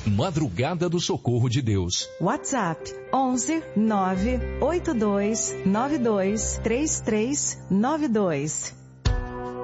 Madrugada do Socorro de Deus. WhatsApp 11 982 92 3392.